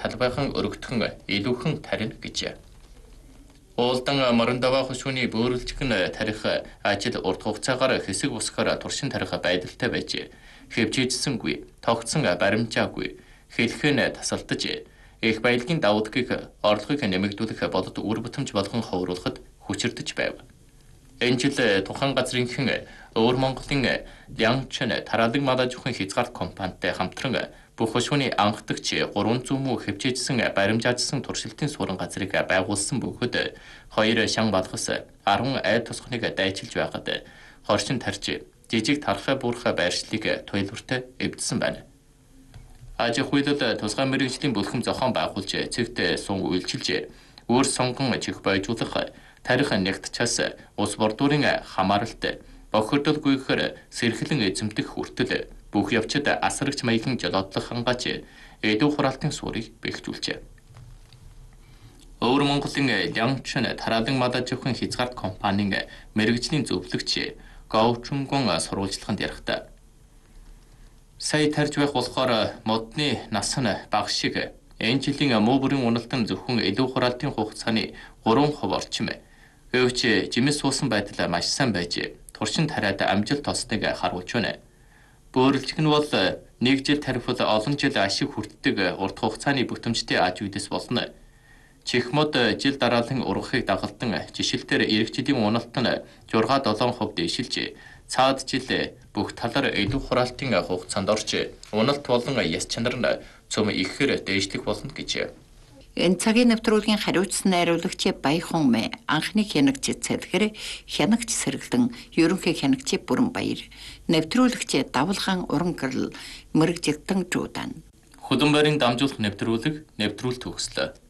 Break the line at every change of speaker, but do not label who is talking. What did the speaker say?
талбайхан өргөдгөн илүүхэн тарина гэжээ. Уулдан Мордова хошууны бөөрөлжгөн тарих ажил урт хугацаагаар хэсэг босгохоор туршин тарих байдалтай байж хэвжээжсэнгүй, тогтсон баримжаагүй, хэлхэн тасалдаж их баялагын давуу талыг орлогыг нэмэгдүүлэх бодит үр бүтэмж болгон ховруулахад хүчирдэж байв. Энэ жил тухайн газрынхан Өвөр Монголын Лянчин тараалаг малажухын хязгаарт компанитай хамтран бүх хошууны анхдагч 300 муу хэвжээжсэн баримжаажсан туршилтын суурин газрыг байгуулсан бөгөөд 2 шан балгас 10 айд тусгныг дайчилж байгаад хоршин тарж жижиг тархай буурхай байршлыг туйлбартай эвдсэн байна. Аж ахуйлал тусгай мэргэжлийн бүлхэм зохион байгуулж цэгт сун үйлчилж өөр сонгон чих бойжуулах тарих нэгтчаас ус бордуурын хамааралт бохирдолгүйгээр сэрхлэн эзэмдэх хүртэл бүх явцад асарагч маягийн жолоодлох хангаж эдүү хураалтын суурийг бэхжүүлжээ. Өвөр Монголын Лянчин тараалаг малажухын хязгаарт компанийн мэргэжлийн зөвлөгч Говчунгон сурвалжлаганд ярихдаа сая тарж байх болохоор модны нас нь бага шиг энэ жилийн муу бүрийн уналт нь зөвхөн илүү хураалтын хугацааны 3% орчим. Гэвч жимс суусан байдал маш сайн байж туршин тариад амжилт олсныг харуулж байна. Бөөрөлжг нь бол 1 жил тарихвал олон жил ашиг хүртдэг урт хугацааны бүтэмжтэй аж үйдэс болно. Чихмод жил дараалан ургахыг дагалдан жишэлтээр эх жилийн уналт нь 6-7% дэвшилж цаад жил бүх талаар илүү хураалтын хугацаанд орж уналт болон яс чанар нь цөм ихээр дээшлэх болно гэж.
Энэ цагийн нэвтрүүлгийн хариуцсан найруулагч Баяхан Мэ, анхны хянагч Цэлгэр, хянагч Сэргэлэн, ерөнхий хянагч Бүрэнбаяр, нэвтрүүлэгч Давалгаан Уран гэрэл, мэргэжигдэн Жуудан.
Хөдөн байрын дамжуулах нэвтрүүлэг төгслөө.